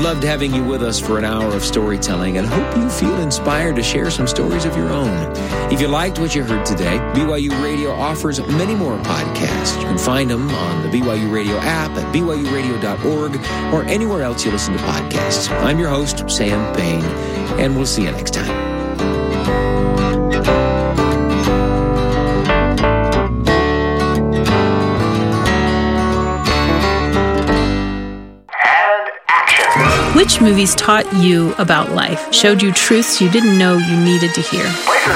loved having you with us for an hour of storytelling and hope you feel inspired to share some stories of your own. If you liked what you heard today, BYU Radio offers many more podcasts. You can find them on the BYU Radio app at byuradio.org or anywhere else you listen to podcasts. I'm your host, Sam Payne, and we'll see you next time. Which movies taught you about life, showed you truths you didn't know you needed to hear?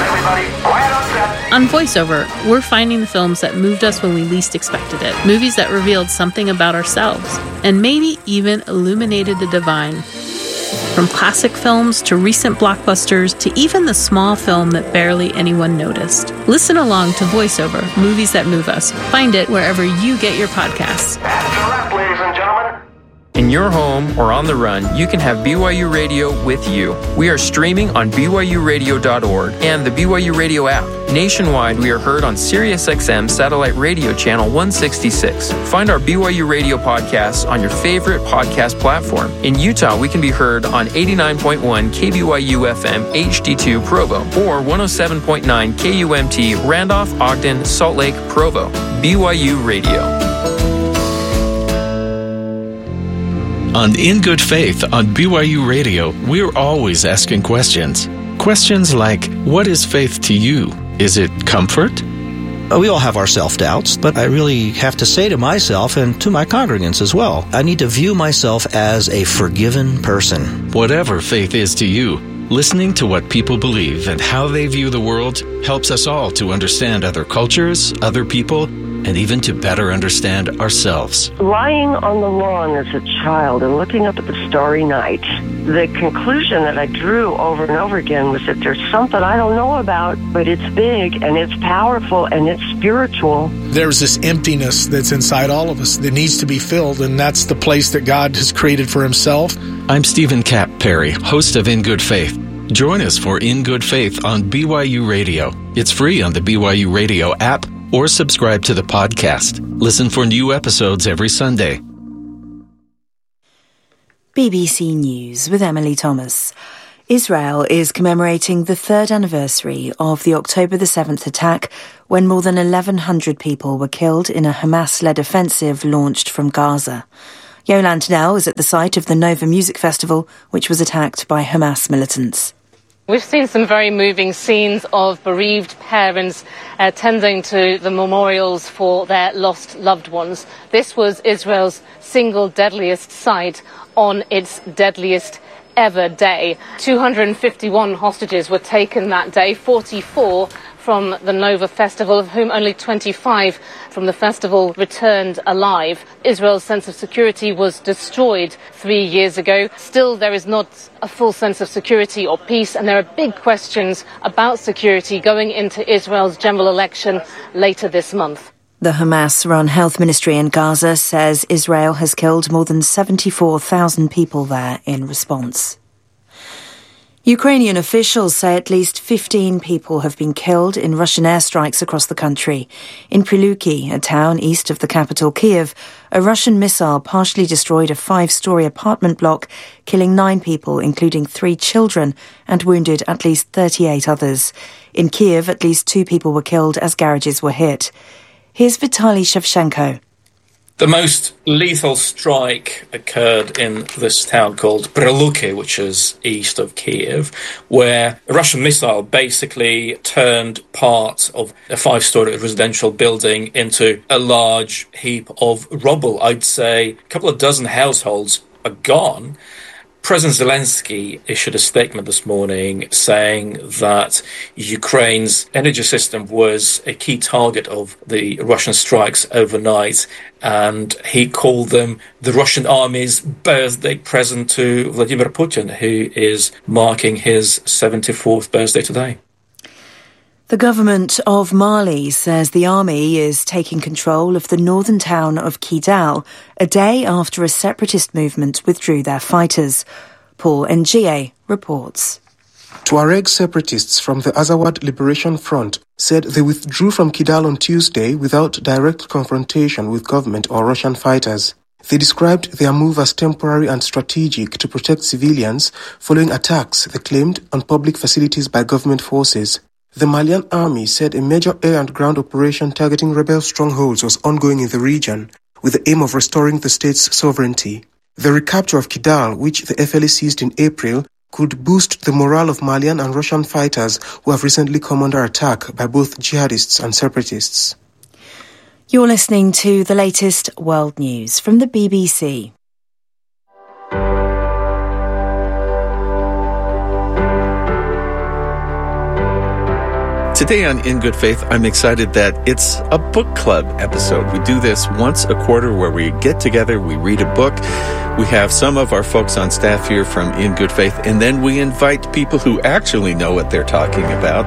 On VoiceOver, we're finding the films that moved us when we least expected it, movies that revealed something about ourselves, and maybe even illuminated the divine. From classic films to recent blockbusters to even the small film that barely anyone noticed. Listen along to VoiceOver, Movies That Move Us. Find it wherever you get your podcasts. That's a wrap, ladies and gentlemen. In your home or on the run, you can have BYU Radio with you. We are streaming on byuradio.org and the BYU Radio app. Nationwide, we are heard on SiriusXM Satellite Radio Channel 166. Find our BYU Radio podcasts on your favorite podcast platform. In Utah, we can be heard on 89.1 KBYU FM HD2 Provo or 107.9 KUMT Randolph, Ogden, Salt Lake, Provo. BYU Radio. On In Good Faith on BYU Radio, we're always asking questions. Questions like, what is faith to you? Is it comfort? We all have our self-doubts, but I really have to say to myself and to my congregants as well, I need to view myself as a forgiven person. Whatever faith is to you, listening to what people believe and how they view the world helps us all to understand other cultures, other people, and even to better understand ourselves. Lying on the lawn as a child and looking up at the starry night, the conclusion that I drew over and over again was that there's something I don't know about, but it's big and it's powerful and it's spiritual. There's this emptiness that's inside all of us that needs to be filled, and that's the place that God has created for himself. I'm Stephen Cap Perry, host of In Good Faith. Join us for In Good Faith on BYU Radio. It's free on the BYU Radio app or subscribe to the podcast. Listen for new episodes every Sunday. BBC News with Emily Thomas. Israel is commemorating the third anniversary of the October the 7th attack when more than 1,100 people were killed in a Hamas-led offensive launched from Gaza. Yolande Knell is at the site of the Nova Music Festival, which was attacked by Hamas militants. We've seen some very moving scenes of bereaved parents tending to the memorials for their lost loved ones. This was Israel's single deadliest site on its deadliest ever day. 251 hostages were taken that day, 44 from the Nova Festival, of whom only 25 from the festival returned alive. Israel's sense of security was destroyed 3 years ago. Still, there is not a full sense of security or peace, and there are big questions about security going into Israel's general election later this month. The Hamas-run health ministry in Gaza says Israel has killed more than 74,000 people there in response. Ukrainian officials say at least 15 people have been killed in Russian airstrikes across the country. In Pryluki, a town east of the capital Kyiv, a Russian missile partially destroyed a 5-story apartment block, killing 9 people, including 3 children, and wounded at least 38 others. In Kyiv, at least 2 people were killed as garages were hit. Here's Vitaly Shevchenko. The most lethal strike occurred in this town called Pryluki, which is east of Kyiv, where a Russian missile basically turned part of a 5-story residential building into a large heap of rubble. I'd say a couple of dozen households are gone. President Zelensky issued a statement this morning saying that Ukraine's energy system was a key target of the Russian strikes overnight, and he called them the Russian army's birthday present to Vladimir Putin, who is marking his 74th birthday today. The government of Mali says the army is taking control of the northern town of Kidal a day after a separatist movement withdrew their fighters. Paul Ngie reports. Tuareg separatists from the Azawad Liberation Front said they withdrew from Kidal on Tuesday without direct confrontation with government or Russian fighters. They described their move as temporary and strategic to protect civilians following attacks, they claimed, on public facilities by government forces. The Malian army said a major air and ground operation targeting rebel strongholds was ongoing in the region, with the aim of restoring the state's sovereignty. The recapture of Kidal, which the FLA seized in April, could boost the morale of Malian and Russian fighters who have recently come under attack by both jihadists and separatists. You're listening to the latest world news from the BBC. Today on In Good Faith, I'm excited that it's a book club episode. We do this once a quarter where we get together, we read a book. We have some of our folks on staff here from In Good Faith, and then we invite people who actually know what they're talking about.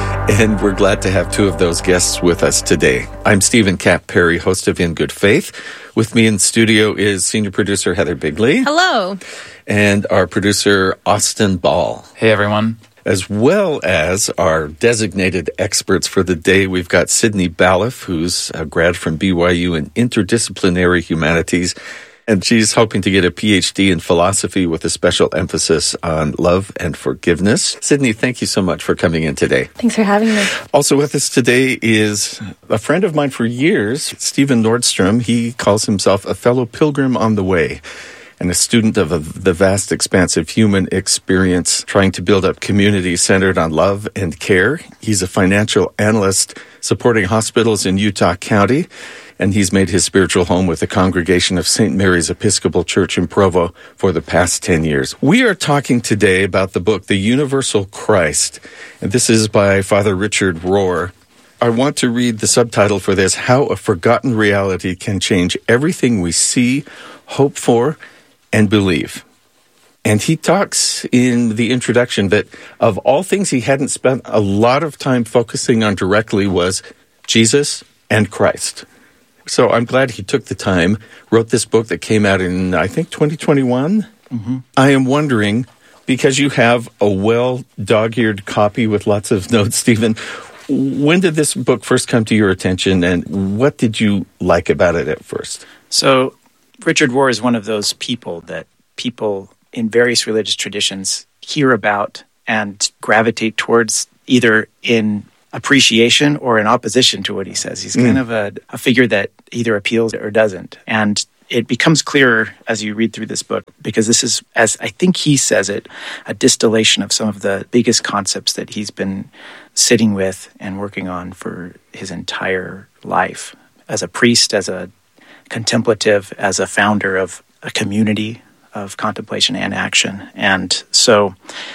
And we're glad to have two of those guests with us today. I'm Stephen Cap Perry, host of In Good Faith. With me in studio is senior producer Heather Bigley. Hello. And our producer Austin Ball. Hey, everyone. As well as our designated experts for the day, we've got Sydney Balliff, who's a grad from BYU in interdisciplinary humanities, and she's hoping to get a PhD in philosophy with a special emphasis on love and forgiveness. Sydney, thank you so much for coming in today. Thanks for having me. Also with us today is a friend of mine for years, Stephen Nordstrom. He calls himself a fellow pilgrim on the way, and a student of the vast expanse of human experience, trying to build up communities centered on love and care. He's a financial analyst supporting hospitals in Utah County, and he's made his spiritual home with the congregation of St. Mary's Episcopal Church in Provo for the past 10 years. We are talking today about the book, The Universal Christ, and this is by Father Richard Rohr. I want to read the subtitle for this, How a Forgotten Reality Can Change Everything We See, Hope For, and Believe. And he talks in the introduction that of all things he hadn't spent a lot of time focusing on directly was Jesus and Christ. So I'm glad he took the time, wrote this book that came out in, I think, 2021. Mm-hmm. I am wondering, because you have a well dog-eared copy with lots of notes, Stephen, when did this book first come to your attention, and what did you like about it at first? So Richard Rohr is one of those people that people in various religious traditions hear about and gravitate towards, either in appreciation or in opposition to what he says. He's kind of a figure that either appeals or doesn't. And it becomes clearer as you read through this book, because this is, as I think he says it, a distillation of some of the biggest concepts that he's been sitting with and working on for his entire life. As a priest, as a contemplative, as a founder of a community of contemplation and action. And so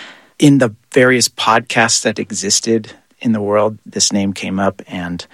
in the various podcasts that existed in the world, this name came up, and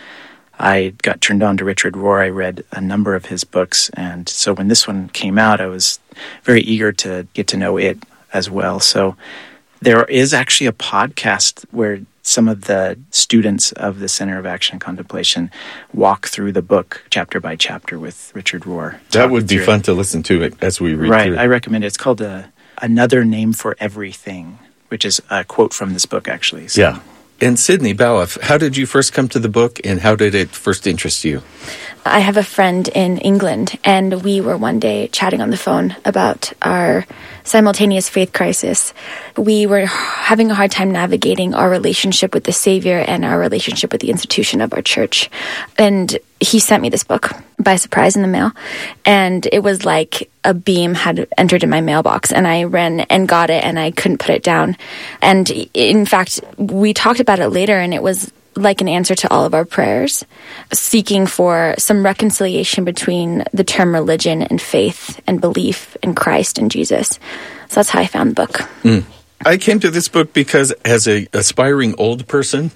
I got turned on to Richard Rohr. I read a number of his books, and so when this one came out, I was very eager to get to know it as well. So there is actually a podcast where some of the students of the Center of Action and Contemplation walk through the book chapter by chapter with Richard Rohr. That would be fun to listen to it as we read through. Right, I recommend it. It's called Another Name for Everything, which is a quote from this book, actually. So. Yeah. And Sydney Balliff, how did you first come to the book, and how did it first interest you? I have a friend in England, and we were one day chatting on the phone about our simultaneous faith crisis. We were having a hard time navigating our relationship with the Savior and our relationship with the institution of our church. And he sent me this book by surprise in the mail, and it was like a beam had entered in my mailbox, and I ran and got it, and I couldn't put it down. And in fact, we talked about it later, and it was like an answer to all of our prayers, seeking for some reconciliation between the term religion and faith and belief in Christ and Jesus. So that's how I found the book. Mm. I came to this book because as an aspiring old person,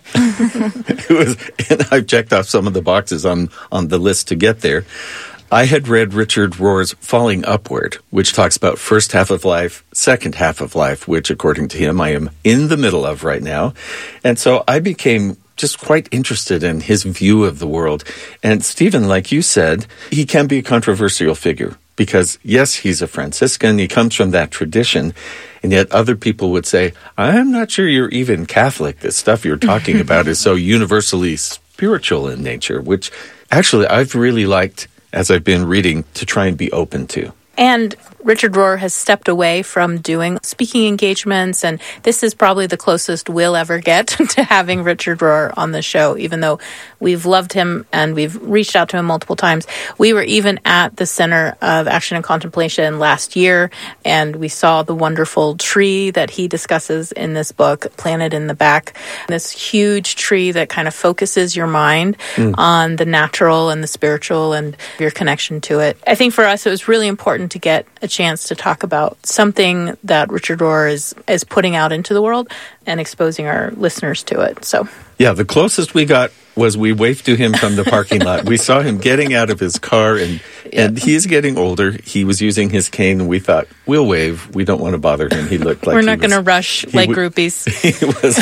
and I've checked off some of the boxes on the list to get there, I had read Richard Rohr's Falling Upward, which talks about first half of life, second half of life, which according to him I am in the middle of right now. And so I became just quite interested in his view of the world. And Stephen, like you said, he can be a controversial figure because, yes, he's a Franciscan, he comes from that tradition, and yet other people would say, I'm not sure you're even Catholic. This stuff you're talking about is so universally spiritual in nature, which actually I've really liked as I've been reading, to try and be open to. And Richard Rohr has stepped away from doing speaking engagements, and this is probably the closest we'll ever get to having Richard Rohr on the show, even though we've loved him and we've reached out to him multiple times. We were even at the Center of Action and Contemplation last year, and we saw the wonderful tree that he discusses in this book, planted in the back. This huge tree that kind of focuses your mind on the natural and the spiritual and your connection to it. I think for us, it was really important to get a chance to talk about something that Richard Rohr is putting out into the world and exposing our listeners to it. So, yeah, the closest we got was we waved to him from the parking lot. We saw him getting out of his car, and he's getting older. He was using his cane, and we thought, we'll wave. We don't want to bother him. He looked like we're not going to rush like groupies. He was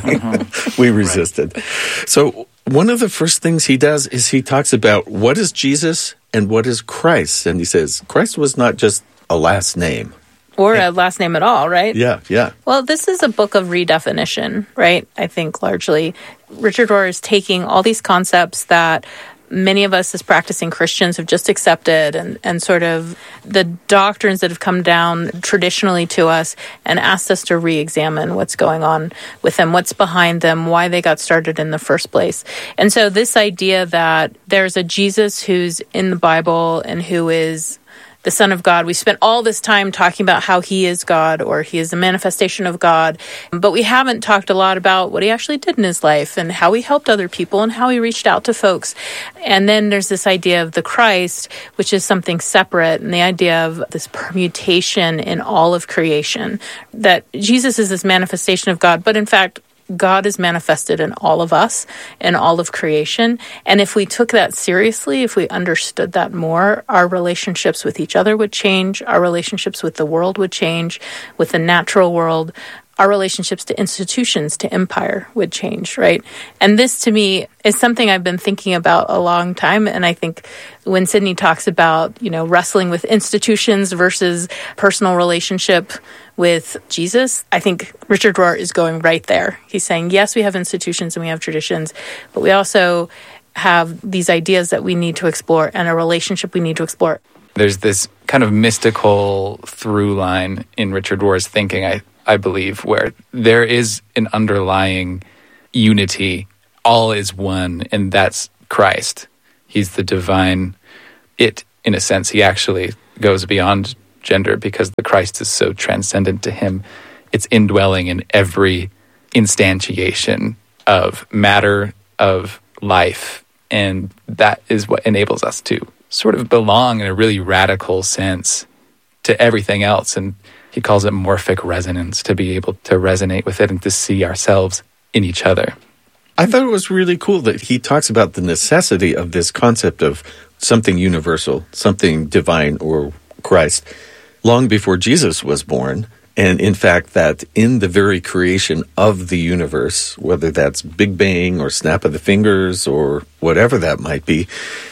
busy. We resisted. So one of the first things he does is he talks about what is Jesus and what is Christ. And he says, Christ was not just a last name. Or a last name at all, right? Yeah. Well, this is a book of redefinition, right? I think largely Richard Rohr is taking all these concepts that many of us as practicing Christians have just accepted and sort of the doctrines that have come down traditionally to us and asked us to re-examine what's going on with them, what's behind them, why they got started in the first place. And so this idea that there's a Jesus who's in the Bible and who is the Son of God. We spent all this time talking about how he is God or he is a manifestation of God, but we haven't talked a lot about what he actually did in his life and how he helped other people and how he reached out to folks. And then there's this idea of the Christ, which is something separate, and the idea of this permutation in all of creation, that Jesus is this manifestation of God, but in fact, God is manifested in all of us, in all of creation. And if we took that seriously, if we understood that more, our relationships with each other would change, our relationships with the world would change, with the natural world, our relationships to institutions, to empire would change, right? And this, to me, is something I've been thinking about a long time. And I think when Sydney talks about, wrestling with institutions versus personal relationship with Jesus, I think Richard Rohr is going right there. He's saying, yes, we have institutions and we have traditions, but we also have these ideas that we need to explore and a relationship we need to explore. There's this kind of mystical through line in Richard Rohr's thinking, I believe, where there is an underlying unity. All is one, and that's Christ. He's the divine it, in a sense. He actually goes beyond gender because the Christ is so transcendent to him. It's indwelling in every instantiation of matter, of life, and that is what enables us to sort of belong in a really radical sense to everything else. And he calls it morphic resonance, to be able to resonate with it and to see ourselves in each other. I thought it was really cool that he talks about the necessity of this concept of something universal, something divine or Christ, long before Jesus was born. And in fact, that in the very creation of the universe, whether that's Big Bang or snap of the fingers or whatever that might be,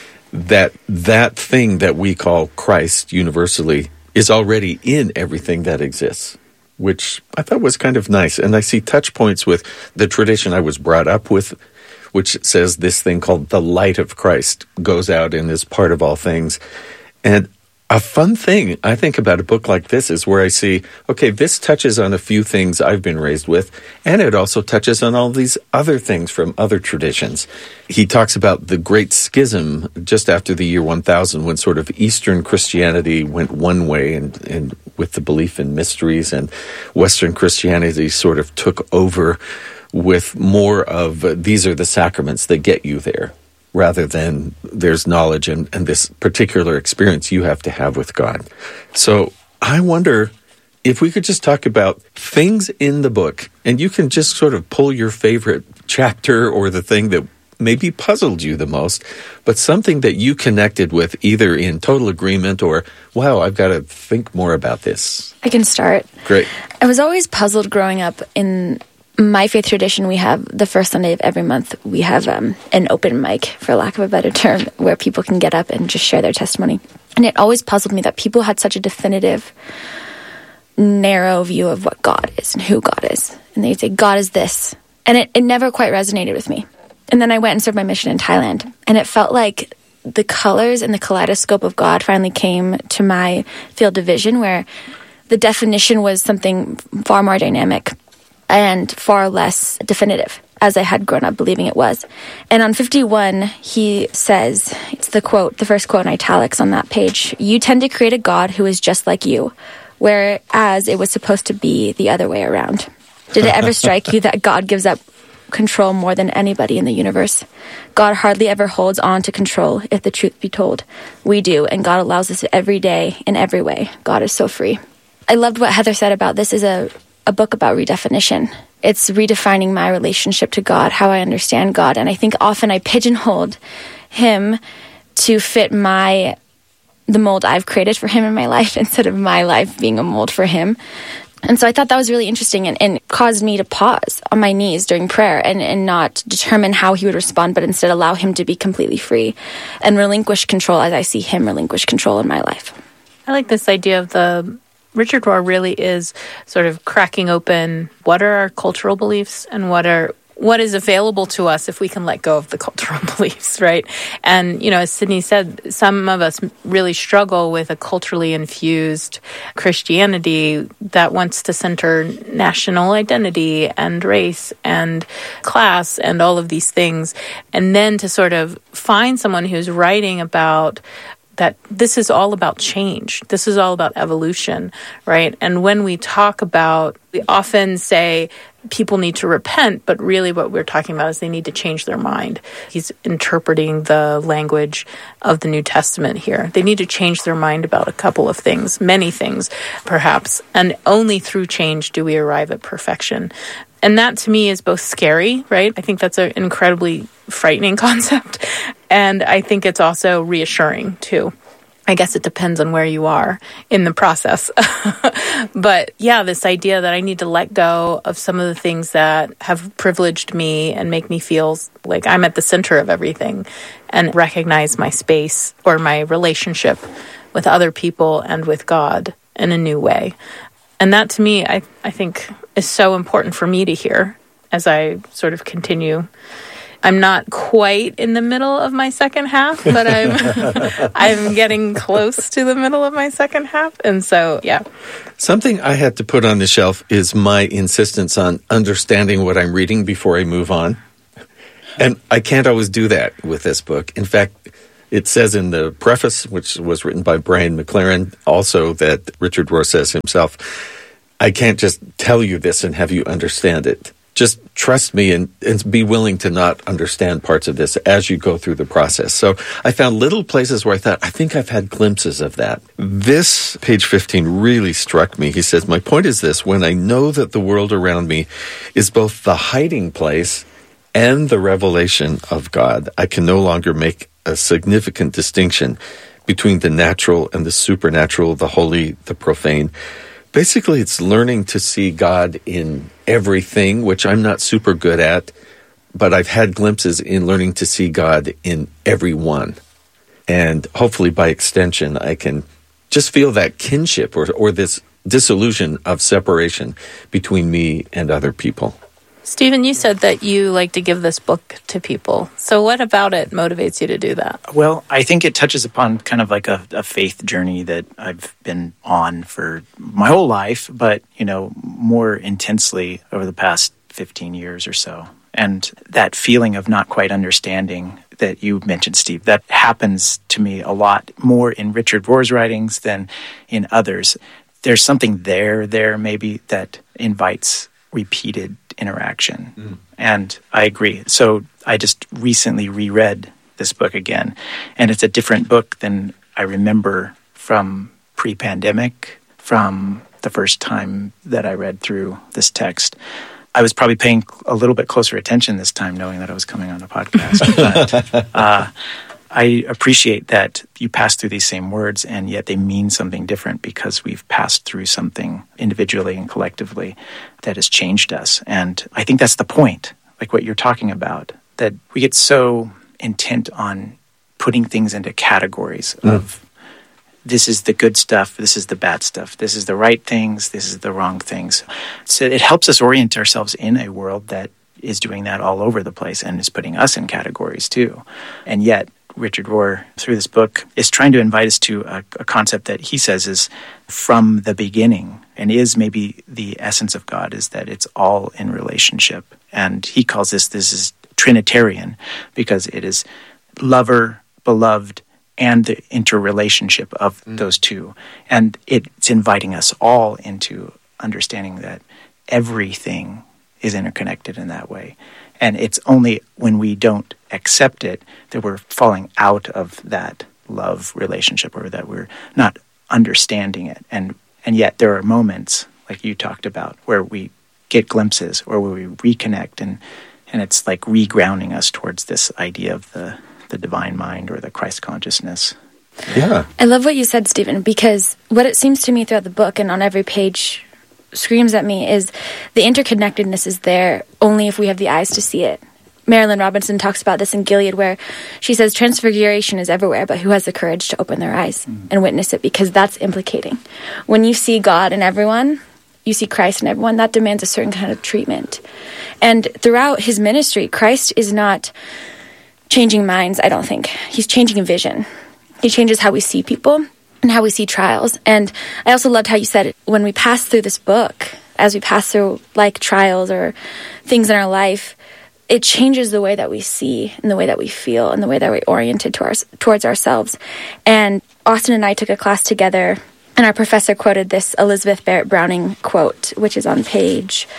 that thing that we call Christ universally is already in everything that exists, which I thought was kind of nice. And I see touch points with the tradition I was brought up with, which says this thing called the light of Christ goes out and is part of all things. And a fun thing I think about a book like this is where I see, okay, this touches on a few things I've been raised with, and it also touches on all these other things from other traditions. He talks about the Great Schism just after the year 1000, when sort of Eastern Christianity went one way and with the belief in mysteries, and Western Christianity sort of took over with more of these are the sacraments that get you there, rather than there's knowledge and this particular experience you have to have with God. So I wonder if we could just talk about things in the book, and you can just sort of pull your favorite chapter or the thing that maybe puzzled you the most, but something that you connected with either in total agreement or, wow, I've got to think more about this. I can start. Great. I was always puzzled growing up. In my faith tradition, we have the first Sunday of every month, we have an open mic, for lack of a better term, where people can get up and just share their testimony. And it always puzzled me that people had such a definitive, narrow view of what God is and who God is. And they'd say, God is this. And it never quite resonated with me. And then I went and served my mission in Thailand. And it felt like the colors and the kaleidoscope of God finally came to my field of vision, where the definition was something far more dynamic and far less definitive, as I had grown up believing it was. And on 51, he says, it's the quote, the first quote in italics on that page, "You tend to create a God who is just like you, whereas it was supposed to be the other way around." Did it ever strike you that God gives up control more than anybody in the universe? God hardly ever holds on to control, if the truth be told. We do, and God allows us every day in every way. God is so free. I loved what Heather said about this is a book about redefinition. It's redefining my relationship to God, how I understand God. And I think often I pigeonholed him to fit the mold I've created for him in my life instead of my life being a mold for him. And so I thought that was really interesting and caused me to pause on my knees during prayer and not determine how he would respond, but instead allow him to be completely free and relinquish control as I see him relinquish control in my life. I like this idea of Richard Rohr really is sort of cracking open what are our cultural beliefs and what is available to us if we can let go of the cultural beliefs, right? And, as Sydney said, some of us really struggle with a culturally infused Christianity that wants to center national identity and race and class and all of these things. And then to sort of find someone who's writing about that this is all about change. This is all about evolution, right? And when we often say people need to repent, but really what we're talking about is they need to change their mind. He's interpreting the language of the New Testament here. They need to change their mind about a couple of things, many things, perhaps. And only through change do we arrive at perfection. And that to me is both scary, right? I think that's an incredibly frightening concept. And I think it's also reassuring too. I guess it depends on where you are in the process. But yeah, this idea that I need to let go of some of the things that have privileged me and make me feel like I'm at the center of everything and recognize my space or my relationship with other people and with God in a new way. And that to me, I think is so important for me to hear as I sort of continue. I'm not quite in the middle of my second half, but I'm getting close to the middle of my second half. And so, yeah. Something I had to put on the shelf is my insistence on understanding what I'm reading before I move on. And I can't always do that with this book. In fact, it says in the preface, which was written by Brian McLaren, also that Richard Rohr says himself, I can't just tell you this and have you understand it. Just trust me and be willing to not understand parts of this as you go through the process. So I found little places where I thought, I think I've had glimpses of that. This, page 15, really struck me. He says, my point is this, when I know that the world around me is both the hiding place and the revelation of God, I can no longer make a significant distinction between the natural and the supernatural, the holy, the profane. Basically, it's learning to see God in everything, which I'm not super good at, but I've had glimpses in learning to see God in everyone. And hopefully, by extension, I can just feel that kinship or this disillusion of separation between me and other people. Stephen, you said that you like to give this book to people. So what about it motivates you to do that? Well, I think it touches upon kind of like a faith journey that I've been on for my whole life, but, more intensely over the past 15 years or so. And that feeling of not quite understanding that you mentioned, Steve, that happens to me a lot more in Richard Rohr's writings than in others. There's something there maybe that invites repeated interaction. And I agree. So I just recently reread this book again, and it's a different book than I remember from pre-pandemic, from the first time that I read through this text. I was probably paying a little bit closer attention this time, knowing that I was coming on a podcast. But I appreciate that you pass through these same words, and yet they mean something different because we've passed through something individually and collectively that has changed us. And I think that's the point, like what you're talking about, that we get so intent on putting things into categories of this is the good stuff, this is the bad stuff, this is the right things, this is the wrong things. So it helps us orient ourselves in a world that is doing that all over the place and is putting us in categories too. And yet Richard Rohr, through this book, is trying to invite us to a concept that he says is from the beginning and is maybe the essence of God, is that it's all in relationship. And he calls this is Trinitarian, because it is lover, beloved, and the interrelationship of those two. And it's inviting us all into understanding that everything is interconnected in that way. And it's only when we don't accept it that we're falling out of that love relationship, or that we're not understanding it. And yet there are moments, like you talked about, where we get glimpses or where we reconnect, and it's like regrounding us towards this idea of the divine mind or the Christ consciousness. Yeah. I love what you said, Stephen, because what it seems to me throughout the book and on every page screams at me is the interconnectedness is there only if we have the eyes to see it. Marilyn Robinson talks about this in Gilead, where she says transfiguration is everywhere, but who has the courage to open their eyes and witness it? Because that's implicating. When you see God in everyone, you see Christ in everyone, that demands a certain kind of treatment. And throughout his ministry, Christ is not changing minds, I don't think. He's changing a vision. He changes how we see people and how we see trials. And I also loved how you said, when we pass through this book, as we pass through like trials or things in our life, it changes the way that we see and the way that we feel and the way that we're oriented towards ourselves. And Austin and I took a class together, and our professor quoted this Elizabeth Barrett Browning quote, which is on page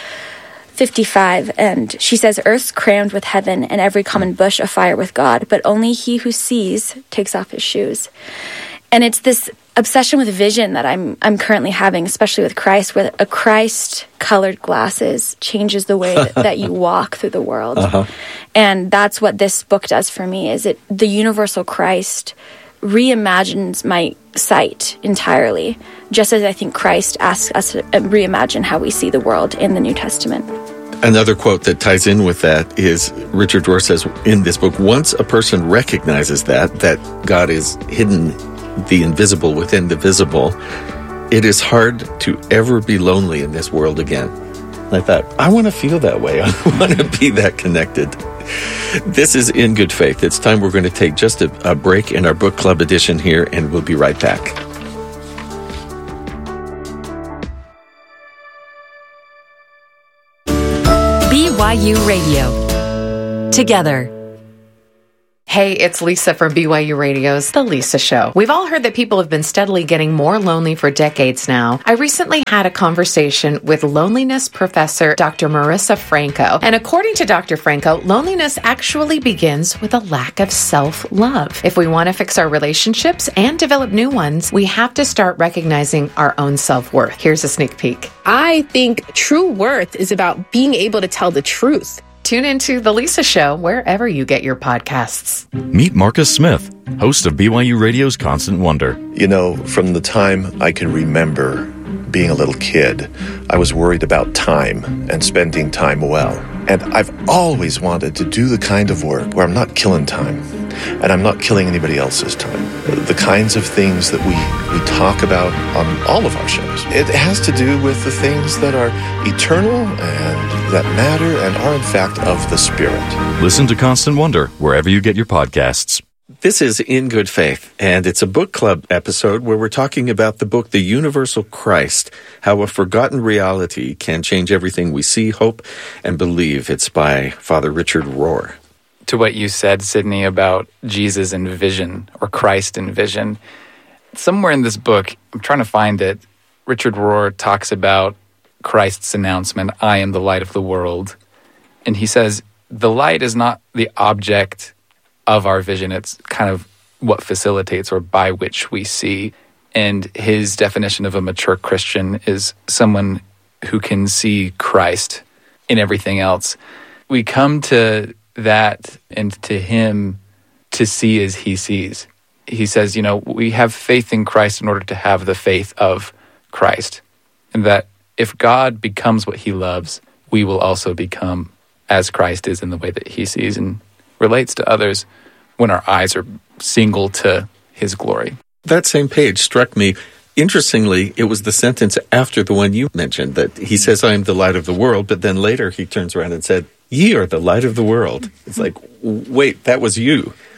55, and she says, "Earth's crammed with heaven, and every common bush afire with God, but only he who sees takes off his shoes." And it's this obsession with vision that I'm currently having, especially with Christ, where a Christ-colored glasses changes the way that you walk through the world. And that's what this book does for me, is the universal Christ reimagines my sight entirely, just as I think Christ asks us to reimagine how we see the world in the New Testament. Another quote that ties in with that is Richard Rohr says in this book, once a person recognizes that God is hidden, the invisible within the visible, it is hard to ever be lonely in this world again. And I thought, I want to feel that way. I want to be that connected. This is In Good Faith. It's time we're going to take just a break in our book club edition here, and we'll be right back. BYU Radio. Together. Hey, it's Lisa from BYU Radio's The Lisa Show. We've all heard that people have been steadily getting more lonely for decades now. I recently had a conversation with loneliness professor Dr. Marissa Franco. And according to Dr. Franco, loneliness actually begins with a lack of self-love. If we want to fix our relationships and develop new ones, we have to start recognizing our own self-worth. Here's a sneak peek. I think true worth is about being able to tell the truth. Tune into The Lisa Show wherever you get your podcasts. Meet Marcus Smith, host of BYU Radio's Constant Wonder. You know, from the time I can remember being a little kid, I was worried about time and spending time well. And I've always wanted to do the kind of work where I'm not killing time and I'm not killing anybody else's time. The kinds of things that we talk about on all of our shows. It has to do with the things that are eternal and that matter and are in fact of the Spirit. Listen to Constant Wonder wherever you get your podcasts. This is In Good Faith, and it's a book club episode where we're talking about the book, The Universal Christ, How a Forgotten Reality Can Change Everything We See, Hope, and Believe. It's by Father Richard Rohr. To what you said, Sydney, about Jesus and vision, or Christ and vision, somewhere in this book, I'm trying to find it, Richard Rohr talks about Christ's announcement, I am the light of the world. And he says, the light is not the object of our vision, it's kind of what facilitates or by which we see. And his definition of a mature Christian is someone who can see Christ in everything else. We come to that and to him to see as he sees. He says, you know, we have faith in Christ in order to have the faith of Christ. And that if God becomes what he loves, we will also become as Christ is in the way that he sees and relates to others when our eyes are single to his glory. That same page struck me. Interestingly, it was the sentence after the one you mentioned, that he says, I am the light of the world, but then later he turns around and said, ye are the light of the world. It's like, wait, that was you.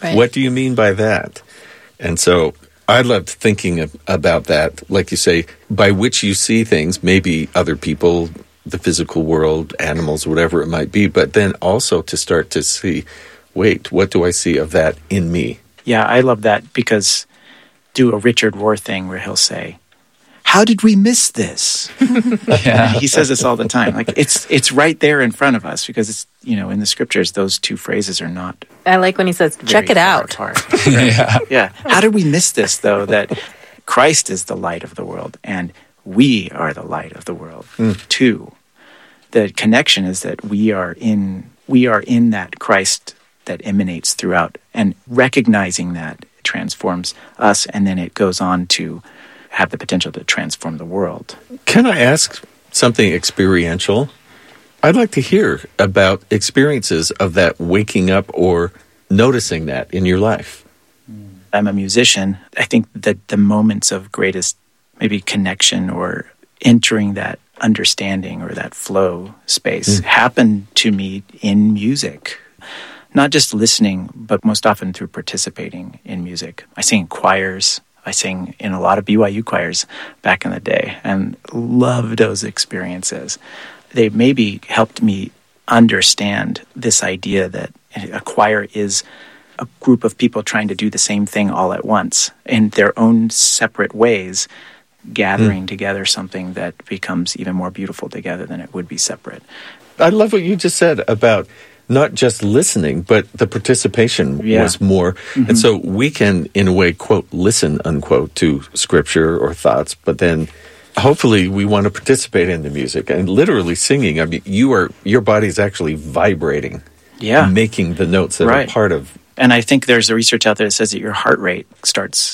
Right. What do you mean by that? And so I loved thinking about that, like you say, by which you see things, maybe other people, the physical world, animals, whatever it might be, but then also to start to see, wait, what do I see of that in me? Yeah, I love that because do a Richard Rohr thing where he'll say, how did we miss this? Yeah. He says this all the time. Like it's right there in front of us because it's, in the scriptures, those two phrases are not. I like when he says, check it out. Right? Yeah. How did we miss this, though, that Christ is the light of the world and we are the light of the world, too. The connection is that we are in that Christ that emanates throughout, and recognizing that transforms us, and then it goes on to have the potential to transform the world. Can I ask something experiential? I'd like to hear about experiences of that waking up or noticing that in your life. I'm a musician. I think that the moments of greatest maybe connection or entering that understanding or that flow space happen to me in music. Not just listening, but most often through participating in music. I sing in choirs. I sang in a lot of BYU choirs back in the day and loved those experiences. They maybe helped me understand this idea that a choir is a group of people trying to do the same thing all at once in their own separate ways, gathering together something that becomes even more beautiful together than it would be separate. I love what you just said about not just listening, but the participation was more. And so we can, in a way, quote, listen, unquote, to scripture or thoughts, but then hopefully we want to participate in the music and literally singing. I mean, your body's actually vibrating, making the notes that are part of. And I think there's a research out there that says that your heart rate starts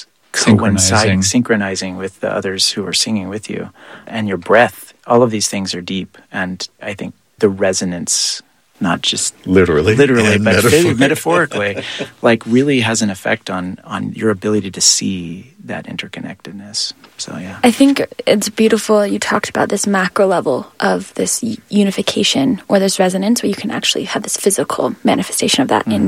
synchronizing with the others who are singing with you, and your breath. All of these things are deep, and I think the resonance, not just literally but metaphorically, like really has an effect on your ability to see that interconnectedness. So yeah, I think it's beautiful. You talked about this macro level of this unification or this resonance, where you can actually have this physical manifestation of that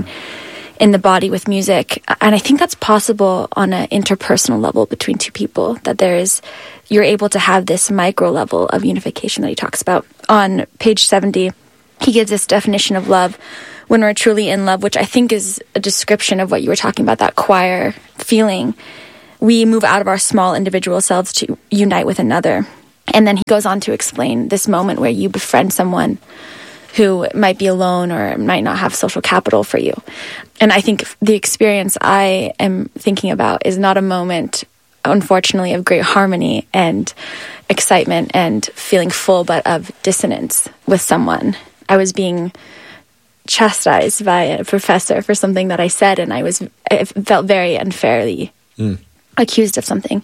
in the body with music. And I think that's possible on an interpersonal level between two people, that you're able to have this micro level of unification that he talks about. On page 70, he gives this definition of love: when we're truly in love, which I think is a description of what you were talking about, that choir feeling. We move out of our small individual selves to unite with another. And then he goes on to explain this moment where you befriend someone who might be alone or might not have social capital for you. And I think the experience I am thinking about is not a moment, unfortunately, of great harmony and excitement and feeling full, but of dissonance with someone. I was being chastised by a professor for something that I said, and I felt very unfairly accused of something.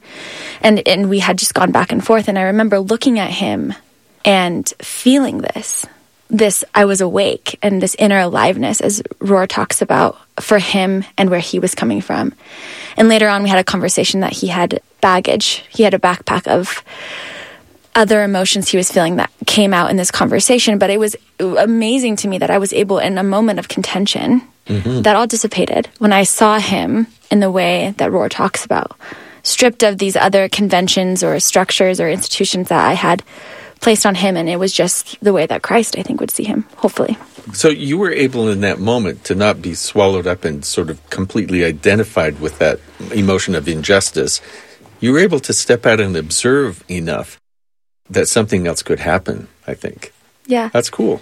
And we had just gone back and forth, and I remember looking at him and feeling this I was awake, and this inner aliveness, as Rohr talks about, for him and where he was coming from. And later on, we had a conversation that he had baggage. He had a backpack of other emotions he was feeling that came out in this conversation. But it was amazing to me that I was able, in a moment of contention, that all dissipated when I saw him in the way that Rohr talks about, stripped of these other conventions or structures or institutions that I had placed on him, and it was just the way that Christ, I think, would see him, hopefully. So you were able in that moment to not be swallowed up and sort of completely identified with that emotion of injustice. You were able to step out and observe enough that something else could happen, I think. Yeah. That's cool.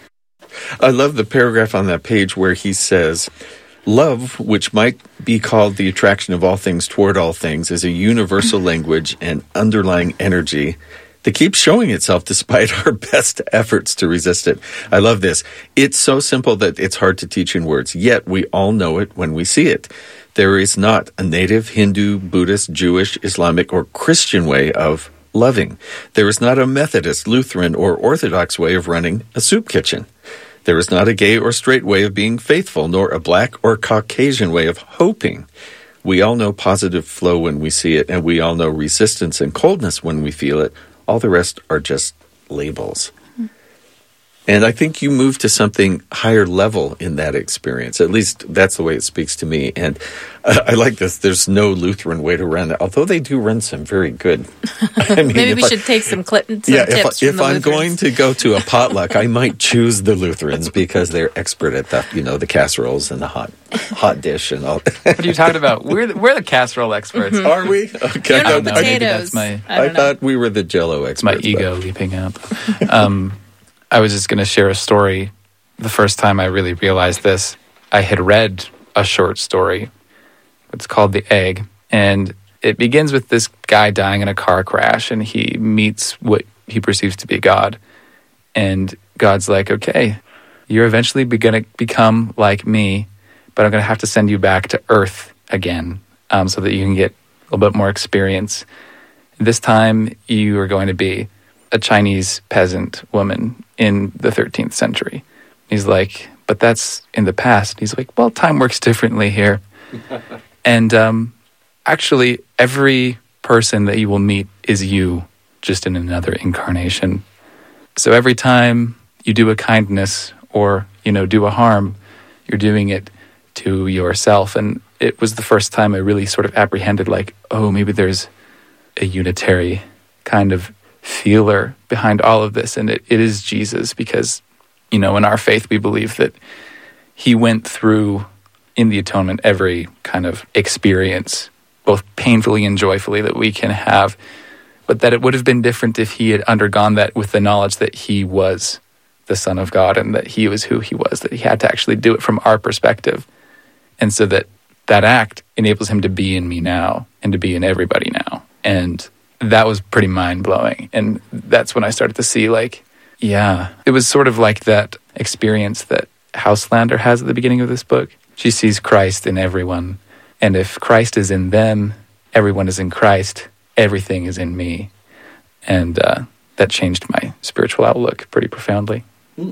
I love the paragraph on that page where he says, love, which might be called the attraction of all things toward all things, is a universal language and underlying energy that keeps showing itself despite our best efforts to resist it. I love this. It's so simple that it's hard to teach in words, yet we all know it when we see it. There is not a native Hindu, Buddhist, Jewish, Islamic, or Christian way of loving. There is not a Methodist, Lutheran, or Orthodox way of running a soup kitchen. There is not a gay or straight way of being faithful, nor a black or Caucasian way of hoping. We all know positive flow when we see it, and we all know resistance and coldness when we feel it. All the rest are just labels. And I think you moved to something higher level in that experience. At least that's the way it speaks to me. And I like this. There's no Lutheran way to run it, although they do run some very good. I mean, maybe we should take some tips from the Lutherans. If I'm going to go to a potluck, I might choose the Lutherans because they're expert at the casseroles and the hot dish and all. What are you talking about? We're the casserole experts. Mm-hmm. Are we? Okay. You're not potatoes. I thought we were the Jell-O experts. It's my ego leaping up. I was just going to share a story. The first time I really realized this, I had read a short story. It's called The Egg. And it begins with this guy dying in a car crash, and he meets what he perceives to be God. And God's like, okay, you're eventually going to become like me, but I'm going to have to send you back to Earth again so that you can get a little bit more experience. This time, you are going to be a Chinese peasant woman in the 13th century. He's like, but that's in the past. He's like, well, time works differently here. And actually, every person that you will meet is you, just in another incarnation. So every time you do a kindness or, do a harm, you're doing it to yourself. And it was the first time I really sort of apprehended, like, oh, maybe there's a unitary kind of feeler behind all of this, and it is Jesus, because in our faith we believe that he went through in the atonement every kind of experience, both painfully and joyfully, that we can have, but that it would have been different if he had undergone that with the knowledge that he was the Son of God and that he was who he was, that he had to actually do it from our perspective, and so that act enables him to be in me now and to be in everybody now. And that was pretty mind-blowing. And that's when I started to see, it was sort of like that experience that Houselander has at the beginning of this book. She sees Christ in everyone. And if Christ is in them, everyone is in Christ, everything is in me. And that changed my spiritual outlook pretty profoundly.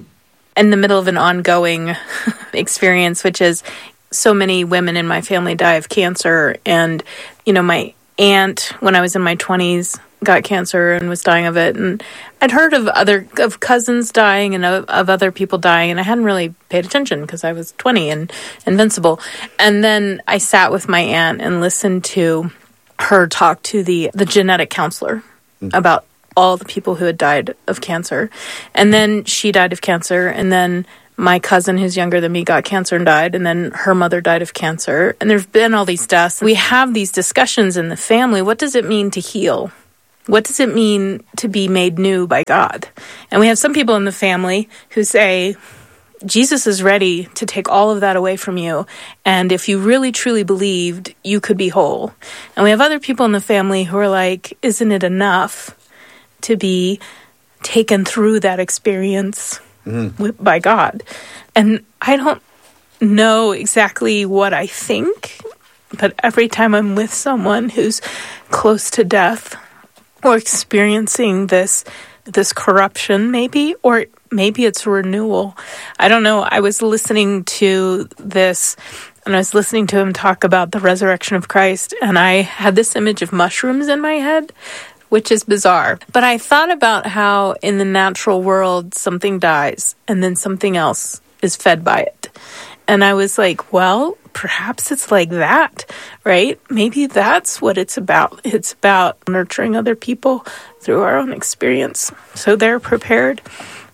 In the middle of an ongoing experience, which is so many women in my family die of cancer. And, my aunt, when I was in my 20s, got cancer and was dying of it, and I'd heard of cousins dying and of other people dying, and I hadn't really paid attention because I was 20 and invincible. And then I sat with my aunt and listened to her talk to the genetic counselor about all the people who had died of cancer, and then she died of cancer, and then my cousin who's younger than me got cancer and died, and then her mother died of cancer. And there've been all these deaths. We have these discussions in the family. What does it mean to heal? What does it mean to be made new by God? And we have some people in the family who say, Jesus is ready to take all of that away from you. And if you really, truly believed, you could be whole. And we have other people in the family who are like, isn't it enough to be taken through that experience by God? And I don't know exactly what I think, but every time I'm with someone who's close to death or experiencing this corruption, maybe, or maybe it's renewal. I don't know. I was listening to this, and I was listening to him talk about the resurrection of Christ, and I had this image of mushrooms in my head, which is bizarre. But I thought about how in the natural world, something dies and then something else is fed by it. And I was like, well, perhaps it's like that, right? Maybe that's what it's about. It's about nurturing other people through our own experience so they're prepared.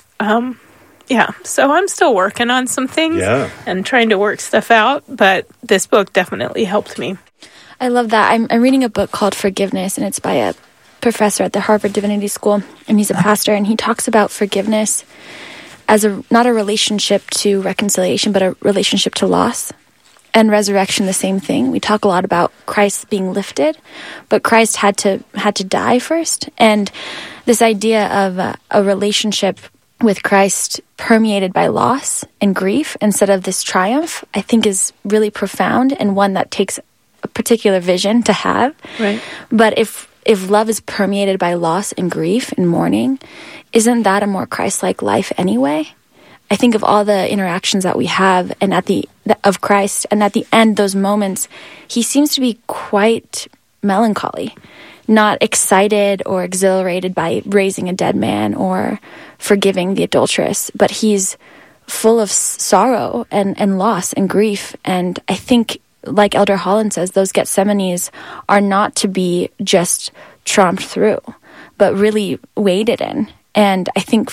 So I'm still working on some things and trying to work stuff out, but this book definitely helped me. I love that. I'm reading a book called Forgiveness, and it's by a professor at the Harvard Divinity School, and he's a pastor, and he talks about forgiveness as not a relationship to reconciliation, but a relationship to loss. And resurrection, the same thing. We talk a lot about Christ being lifted, but Christ had to die first. And this idea of a relationship with Christ permeated by loss and grief instead of this triumph, I think is really profound, and one that takes a particular vision to have. Right. But if love is permeated by loss and grief and mourning, isn't that a more Christ-like life anyway? I think of all the interactions that we have and of Christ, and at the end, those moments, he seems to be quite melancholy. not excited or exhilarated by raising a dead man or forgiving the adulteress, but he's full of sorrow and loss and grief. And I think, like Elder Holland says, those Gethsemanes are not to be just tromped through, but really waded in. And I think,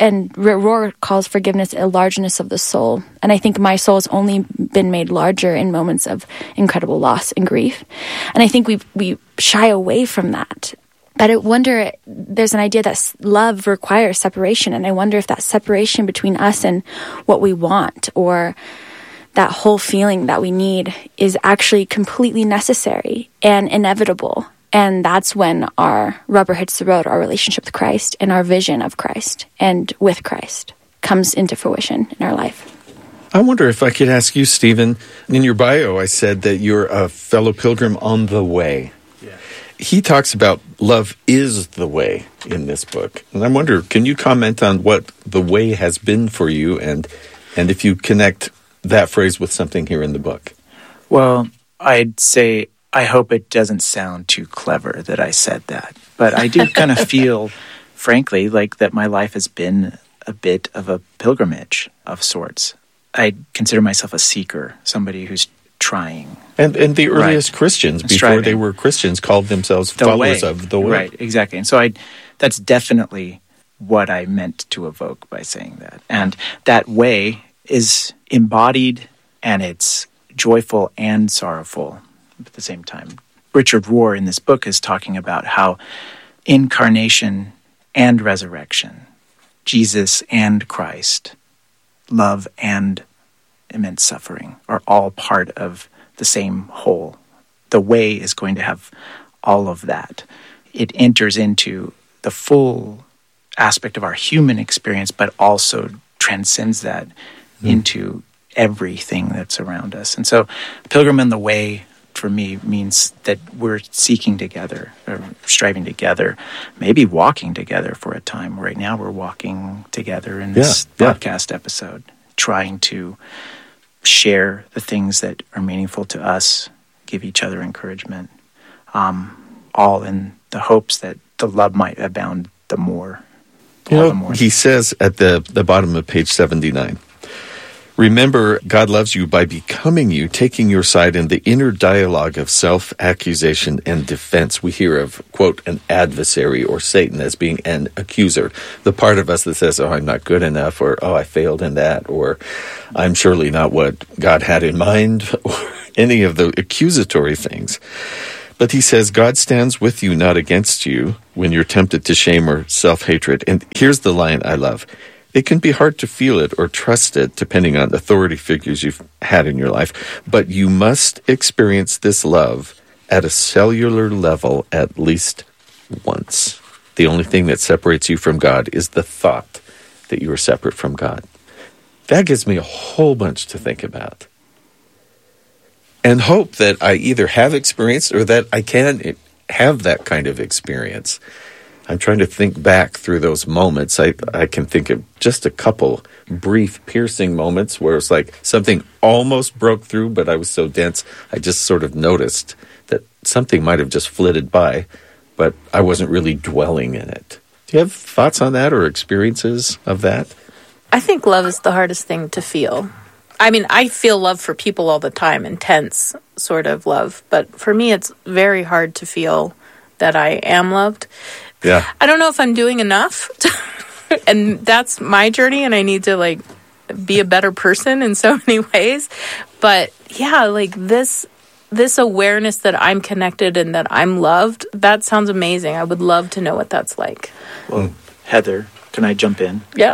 Rohr calls forgiveness a largeness of the soul. And I think my soul has only been made larger in moments of incredible loss and grief. And I think we shy away from that. But I wonder, there's an idea that love requires separation. And I wonder if that separation between us and what we want, or that whole feeling that we need, is actually completely necessary and inevitable. And that's when our rubber hits the road, our relationship with Christ and our vision of Christ and with Christ comes into fruition in our life. I wonder if I could ask you, Stephen, in your bio, I said that you're a fellow pilgrim on the way. Yeah. He talks about love is the way in this book. And I wonder, can you comment on what the way has been for you, and if you connect that phrase with something here in the book? Well, I'd say, I hope it doesn't sound too clever that I said that. But I do kind of feel, frankly, like that my life has been a bit of a pilgrimage of sorts. I consider myself a seeker, somebody who's trying. And the earliest Christians, before they were Christians, called themselves followers of the way. Right, exactly. And so that's definitely what I meant to evoke by saying that. And that way is embodied, and it's joyful and sorrowful at the same time. Richard Rohr in this book is talking about how incarnation and resurrection, Jesus and Christ, love and immense suffering are all part of the same whole. The way is going to have all of that. It enters into the full aspect of our human experience, but also transcends that into everything that's around us. And so Pilgrim in the Way, for me, means that we're seeking together, or striving together, maybe walking together for a time. Right now we're walking together in this podcast episode, trying to share the things that are meaningful to us, give each other encouragement, all in the hopes that the love might abound the more. He says at the bottom of page 79, remember, God loves you by becoming you, taking your side in the inner dialogue of self-accusation and defense. We hear of, quote, an adversary or Satan as being an accuser. The part of us that says, oh, I'm not good enough, or, oh, I failed in that, or I'm surely not what God had in mind, or any of the accusatory things. But he says, God stands with you, not against you, when you're tempted to shame or self-hatred. And here's the line I love. It can be hard to feel it or trust it, depending on authority figures you've had in your life, but you must experience this love at a cellular level at least once. The only thing that separates you from God is the thought that you are separate from God. That gives me a whole bunch to think about. And hope that I either have experienced or that I can have that kind of experience. I'm trying to think back through those moments. I can think of just a couple brief, piercing moments where it's like something almost broke through, but I was so dense, I just sort of noticed that something might have just flitted by, but I wasn't really dwelling in it. Do you have thoughts on that or experiences of that? I think love is the hardest thing to feel. I mean, I feel love for people all the time, intense sort of love, but for me it's very hard to feel that I am loved. Yeah. I don't know if I'm doing enough, and that's my journey, and I need to, be a better person in so many ways. But, yeah, this awareness that I'm connected and that I'm loved, that sounds amazing. I would love to know what that's like. Well, Heather, can I jump in? Yeah.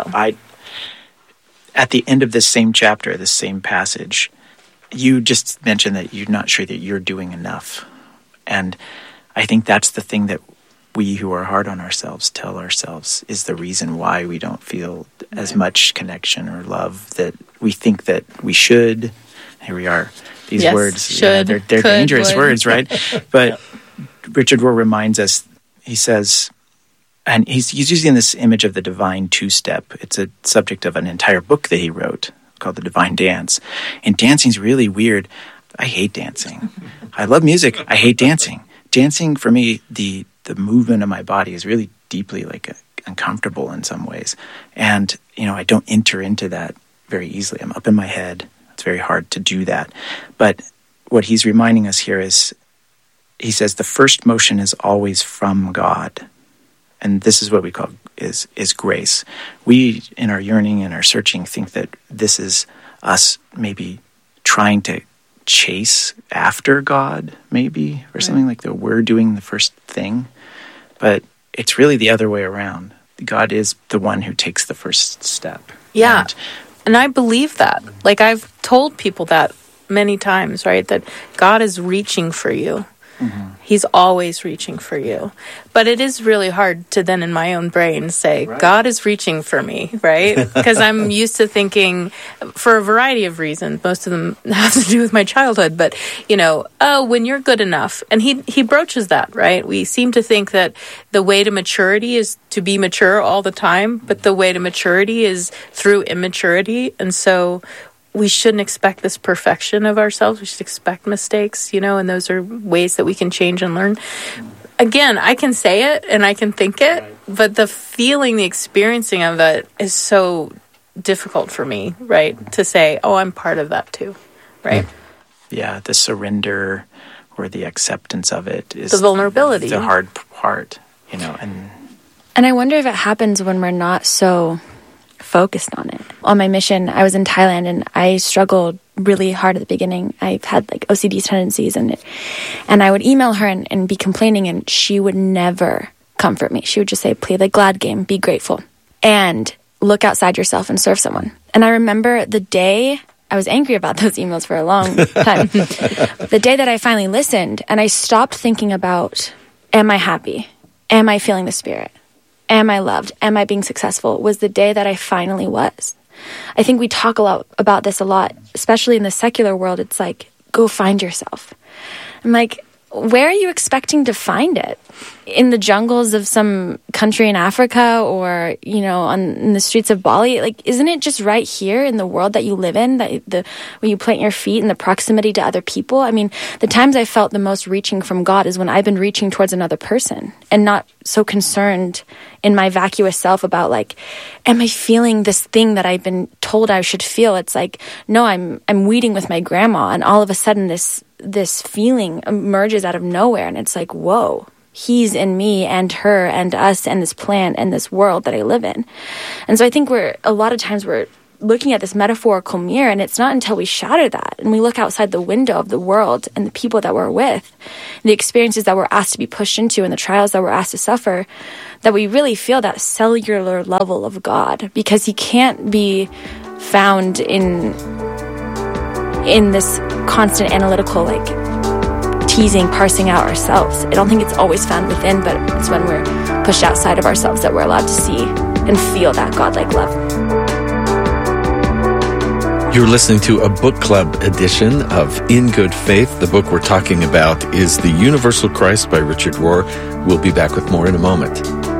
At the end of this same chapter, this same passage, you just mentioned that you're not sure that you're doing enough. And I think that's the thing that we who are hard on ourselves tell ourselves is the reason why we don't feel as much connection or love that we think that we should. Here we are. These words, should, they're could, dangerous would. words, right? But Richard Rohr reminds us, he says, and he's using this image of the divine two-step. It's a subject of an entire book that he wrote called The Divine Dance. And dancing's really weird. I hate dancing. I love music. I hate dancing. dancing for me, the movement of my body is really deeply like uncomfortable in some ways. And, I don't enter into that very easily. I'm up in my head. It's very hard to do that. But what he's reminding us here is, he says the first motion is always from God. And this is what we call is grace. We, in our yearning and our searching, think that this is us maybe trying to chase after God, maybe, or something like that. We're doing the first thing. But it's really the other way around. God is the one who takes the first step. Yeah. And I believe that. Like, I've told people that many times, right? That God is reaching for you. Mm-hmm. He's always reaching for you. But it is really hard to then in my own brain say, right, God is reaching for me, right? Because I'm used to thinking, for a variety of reasons, most of them have to do with my childhood, but, when you're good enough. And he broaches that, right? We seem to think that the way to maturity is to be mature all the time, but the way to maturity is through immaturity. And so we shouldn't expect this perfection of ourselves. We should expect mistakes, and those are ways that we can change and learn. Again, I can say it and I can think it, but the feeling, the experiencing of it is so difficult for me, right? To say, oh, I'm part of that too, right? Yeah, the surrender or the acceptance of it is the vulnerability, the hard part, And I wonder if it happens when we're not so focused on it. On my mission, I was in Thailand and I struggled really hard at the beginning. I've had like OCD tendencies and I would email her and be complaining, and she would never comfort me. She would just say, play the glad game, be grateful, and look outside yourself and serve someone. And I remember the day, I was angry about those emails for a long time. The day that I finally listened and I stopped thinking about, am I happy? Am I feeling the Spirit? Am I loved? Am I being successful? Was the day that I finally was. I think we talk a lot about this a lot, especially in the secular world. It's like, go find yourself. I'm like, where are you expecting to find it? In the jungles of some country in Africa or, in the streets of Bali? Like, isn't it just right here in the world that you live in, that when you plant your feet in the proximity to other people? I mean, the times I felt the most reaching from God is when I've been reaching towards another person and not so concerned in my vacuous self about like, am I feeling this thing that I've been told I should feel? It's like, no, I'm weeding with my grandma, and all of a sudden this feeling emerges out of nowhere, and it's like, whoa, he's in me and her and us and this plant and this world that I live in. And so I think a lot of times we're looking at this metaphorical mirror, and it's not until we shatter that and we look outside the window of the world and the people that we're with, the experiences that we're asked to be pushed into and the trials that we're asked to suffer, that we really feel that cellular level of God, because he can't be found in this constant analytical, like, teasing, parsing out ourselves. I don't think it's always found within, but it's when we're pushed outside of ourselves that we're allowed to see and feel that God-like love. You're listening to a book club edition of In Good Faith. The book we're talking about is The Universal Christ by Richard Rohr. We'll be back with more in a moment.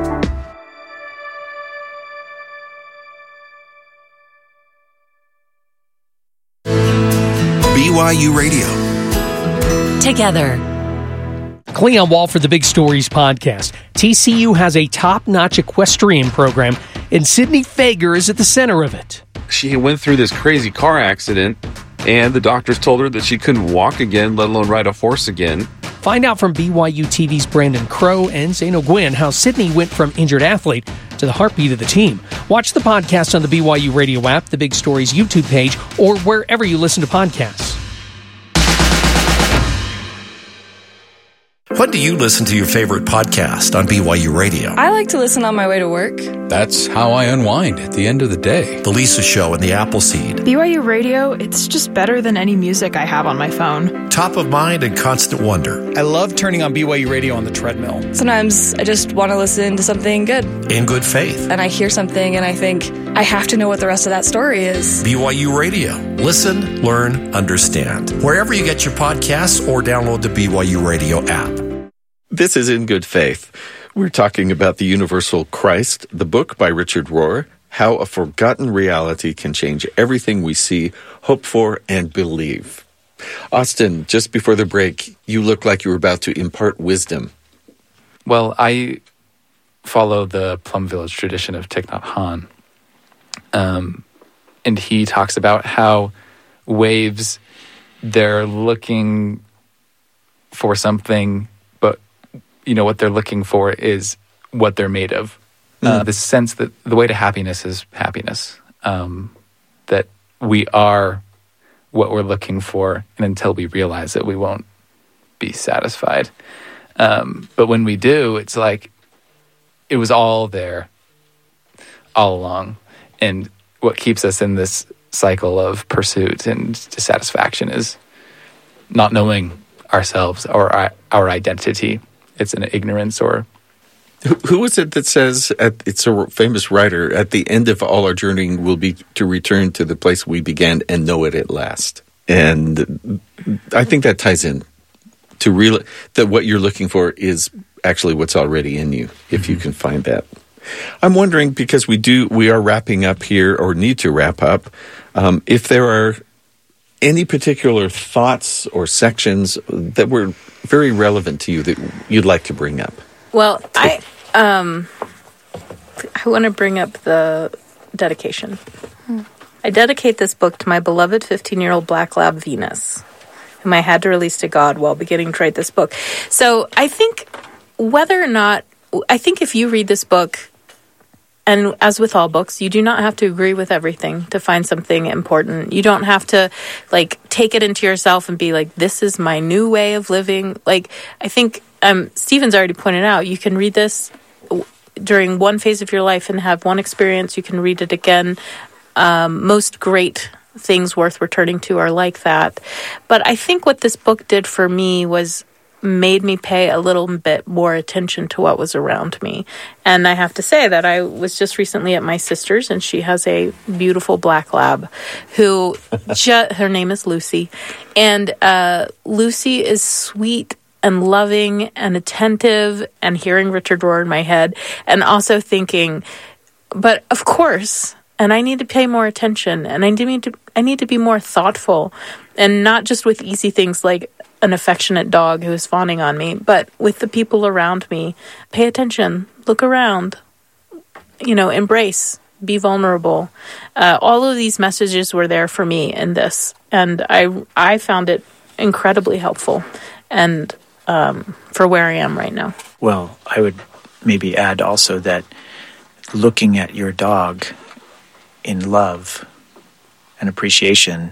BYU Radio. Together. Cleon Wall for the Big Stories podcast. TCU has a top-notch equestrian program, and Sydney Fager is at the center of it. She went through this crazy car accident, and the doctors told her that she couldn't walk again, let alone ride a horse again. Find out from BYU TV's Brandon Crow and Zaino Gwynn how Sydney went from injured athlete to the heartbeat of the team. Watch the podcast on the BYU Radio app, the Big Stories YouTube page, or wherever you listen to podcasts. When do you listen to your favorite podcast on BYU Radio? I like to listen on my way to work. That's how I unwind at the end of the day. The Lisa Show and the Appleseed. BYU Radio, it's just better than any music I have on my phone. Top of mind and constant wonder. I love turning on BYU Radio on the treadmill. Sometimes I just want to listen to something good. In good faith. And I hear something and I think, I have to know what the rest of that story is. BYU Radio. Listen, learn, understand. Wherever you get your podcasts or download the BYU Radio app. This is In Good Faith. We're talking about The Universal Christ, the book by Richard Rohr, How a Forgotten Reality Can Change Everything We See, Hope For, and Believe. Austin, just before the break, you look like you were about to impart wisdom. Well, I follow the Plum Village tradition of Thich Nhat Hanh. And he talks about how waves, they're looking for something, but, what they're looking for is what they're made of. The sense that the way to happiness is happiness. That we are what we're looking for, and until we realize it, we won't be satisfied. But when we do, it's like it was all there all along. And what keeps us in this cycle of pursuit and dissatisfaction is not knowing ourselves or our identity. It's an ignorance or... Who is it that says, it's a famous writer, at the end of all our journeying will be to return to the place we began and know it at last. And I think that ties in to that what you're looking for is actually what's already in you, if you can find that. I'm wondering, because we are wrapping up here, or need to wrap up, if there are any particular thoughts or sections that were very relevant to you that you'd like to bring up. Well, I want to bring up the dedication. I dedicate this book to my beloved 15-year-old black lab, Venus, whom I had to release to God while beginning to write this book. So I think if you read this book, and as with all books, you do not have to agree with everything to find something important. You don't have to, take it into yourself and be like, this is my new way of living. I think Stephen's already pointed out, you can read this during one phase of your life and have one experience. You can read it again. Most great things worth returning to are like that. But I think what this book did for me was made me pay a little bit more attention to what was around me. And I have to say that I was just recently at my sister's, and she has a beautiful black lab who, her name is Lucy. And Lucy is sweet and loving and attentive, and hearing Richard Rohr in my head, and also thinking, but of course, and I need to pay more attention, and I need to be more thoughtful, and not just with easy things like an affectionate dog who is fawning on me, but with the people around me. Pay attention, look around, embrace, be vulnerable. All of these messages were there for me in this, and I found it incredibly helpful, and for where I am right now. Well, I would maybe add also that looking at your dog in love and appreciation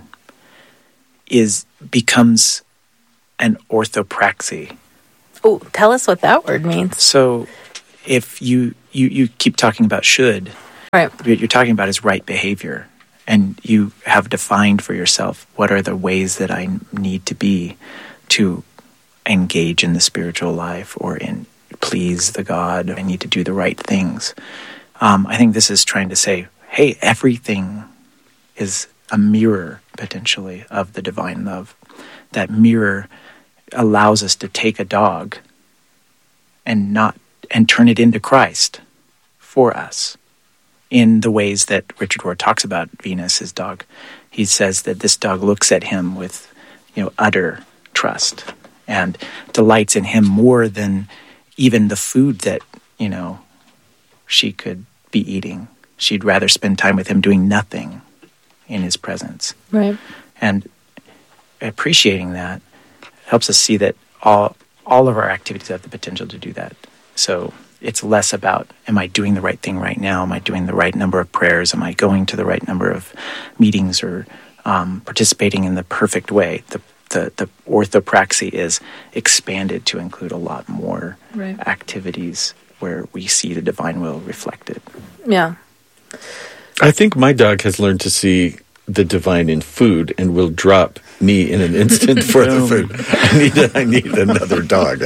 becomes an orthopraxy. Oh, tell us what that word means. So if you keep talking about should, right? What you're talking about is right behavior. And you have defined for yourself what are the ways that I need to be to engage in the spiritual life or in please the God. I need to do the right things. I think this is trying to say, hey, everything is a mirror, potentially, of the divine love. That mirror allows us to take a dog and turn it into Christ for us in the ways that Richard Rohr talks about Venus, his dog. He says that this dog looks at him with, utter trust and delights in him more than even the food that, she could be eating. She'd rather spend time with him doing nothing in his presence. Right. And appreciating that helps us see that all of our activities have the potential to do that. So it's less about, am I doing the right thing right now? Am I doing the right number of prayers? Am I going to the right number of meetings or participating in the perfect way? The orthopraxy is expanded to include a lot more activities where we see the divine will reflected. Yeah. I think my dog has learned to see the divine in food and will drop me in an instant for the food. I need another dog.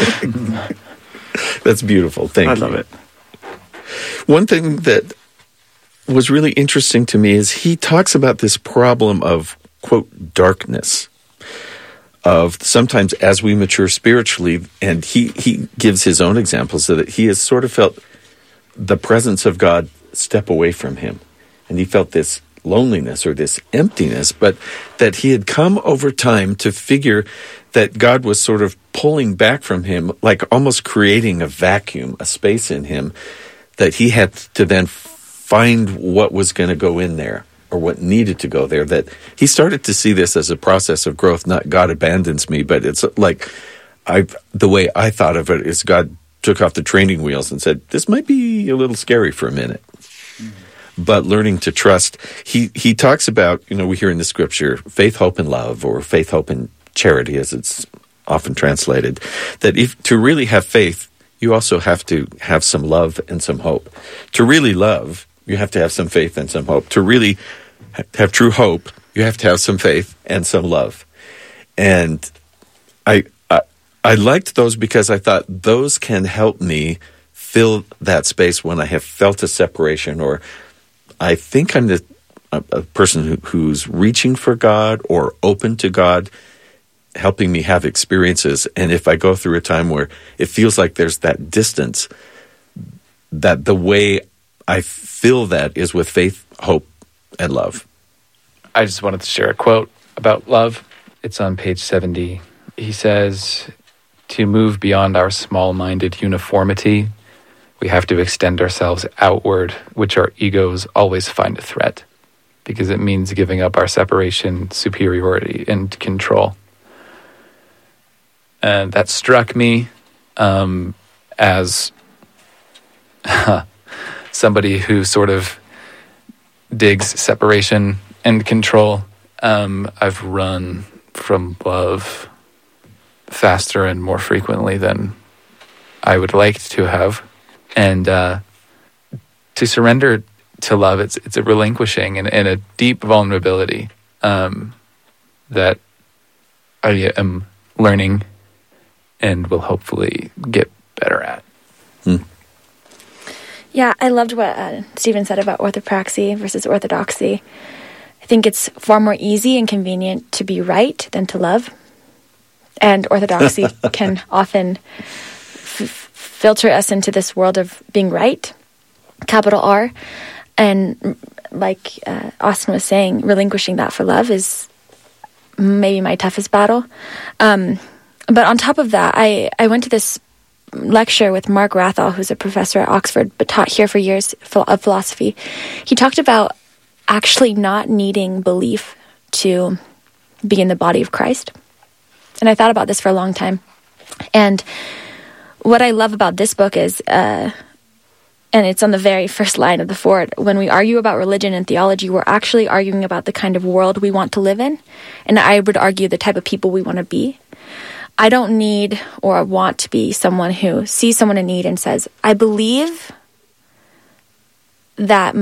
That's beautiful. Thank you. I love it. One thing that was really interesting to me is he talks about this problem of, quote, darkness. Of sometimes as we mature spiritually, and he gives his own examples of it, he has sort of felt the presence of God step away from him. And he felt this loneliness or this emptiness, but that he had come over time to figure that God was sort of pulling back from him, like almost creating a vacuum, a space in him, that he had to then find what was going to go in there or what needed to go there. That he started to see this as a process of growth, not God abandons me, but it's like the way I thought of it is God took off the training wheels and said, this might be a little scary for a minute. But learning to trust, he talks about, we hear in the scripture, faith, hope, and love, or faith, hope, and charity, as it's often translated, that to really have faith, you also have to have some love and some hope. To really love, you have to have some faith and some hope. To really have true hope, you have to have some faith and some love. And I liked those because I thought those can help me fill that space when I have felt a separation, or I think I'm a person who's reaching for God or open to God, helping me have experiences. And if I go through a time where it feels like there's that distance, that the way I feel that is with faith, hope, and love. I just wanted to share a quote about love. It's on page 70. He says, to move beyond our small-minded uniformity, we have to extend ourselves outward, which our egos always find a threat, because it means giving up our separation, superiority, and control. And that struck me as somebody who sort of digs separation and control. I've run from love faster and more frequently than I would like to have. And to surrender to love, it's a relinquishing and a deep vulnerability that I am learning and will hopefully get better at. Yeah, I loved what Stephen said about orthopraxy versus orthodoxy. I think it's far more easy and convenient to be right than to love. And orthodoxy can often filter us into this world of being right, capital R. And like Austin was saying, relinquishing that for love is maybe my toughest battle. But on top of that, I went to this lecture with Mark Rathall, who's a professor at Oxford, but taught here for years of philosophy. He talked about actually not needing belief to be in the body of Christ. And I thought about this for a long time. And what I love about this book is, and it's on the very first line of the foreword, when we argue about religion and theology, we're actually arguing about the kind of world we want to live in. And I would argue the type of people we want to be. I don't need or want to be someone who sees someone in need and says, I believe that